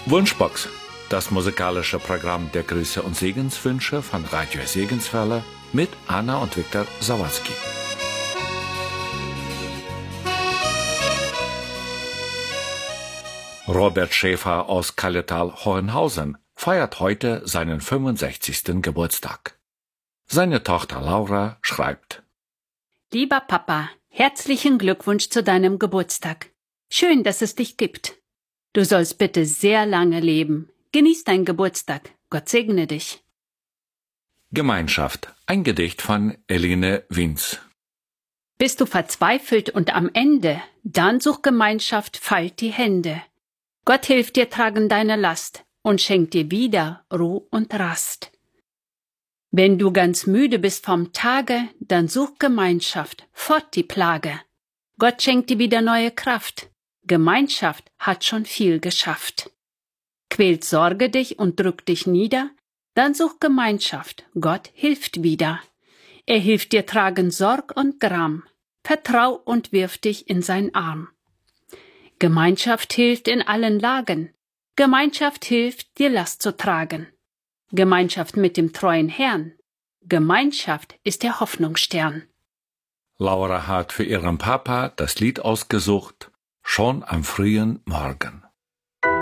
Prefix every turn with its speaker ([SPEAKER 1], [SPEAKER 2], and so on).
[SPEAKER 1] Wunschbox, das musikalische Programm der Grüße und Segenswünsche von Radio Segenswelle mit Anna und Viktor Sawatzki. Robert Schäfer aus Kalletal-Hohenhausen feiert heute seinen 65. Geburtstag. Seine Tochter Laura schreibt:
[SPEAKER 2] Lieber Papa, herzlichen Glückwunsch zu deinem Geburtstag. Schön, dass es dich gibt. Du sollst bitte sehr lange leben. Genieß deinen Geburtstag. Gott segne dich.
[SPEAKER 1] Gemeinschaft, ein Gedicht von Eline Wiens.
[SPEAKER 2] Bist du verzweifelt und am Ende, dann such Gemeinschaft, falt die Hände. Gott hilft dir tragen deine Last und schenkt dir wieder Ruh und Rast. Wenn du ganz müde bist vom Tage, dann such Gemeinschaft, fort die Plage. Gott schenkt dir wieder neue Kraft. Gemeinschaft hat schon viel geschafft. Quält Sorge dich und drückt dich nieder, dann such Gemeinschaft, Gott hilft wieder. Er hilft dir tragen Sorg und Gram, vertrau und wirf dich in sein Arm. Gemeinschaft hilft in allen Lagen, Gemeinschaft hilft, dir Last zu tragen. Gemeinschaft mit dem treuen Herrn, Gemeinschaft ist der Hoffnungsstern.
[SPEAKER 1] Laura hat für ihren Papa das Lied ausgesucht, Schon am frühen Morgen.